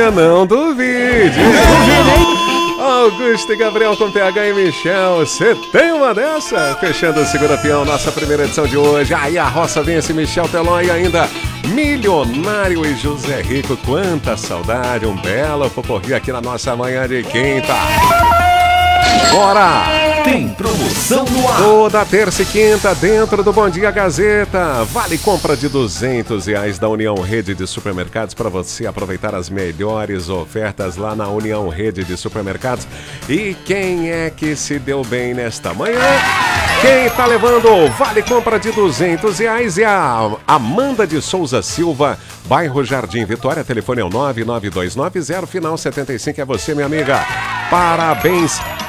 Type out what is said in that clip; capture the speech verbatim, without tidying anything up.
olha, não duvide. Augusto e Gabriel com P H e Michel, você tem uma dessa? Fechando o Segura Peão, nossa primeira edição de hoje. Aí a roça vence, Michel Teló e ainda Milionário e José Rico. Quanta saudade, um belo poporri aqui na nossa manhã de quinta. Bora! Tem promoção no ar. Toda terça e quinta dentro do Bom Dia Gazeta. Vale compra de duzentos reais da União Rede de Supermercados para você aproveitar as melhores ofertas lá na União Rede de Supermercados. E quem é que se deu bem nesta manhã? Quem tá levando o vale compra de duzentos reais é a Amanda de Souza Silva, bairro Jardim Vitória. Telefone é o nove nove dois nove zero, final setenta e cinco. É você, minha amiga. Parabéns.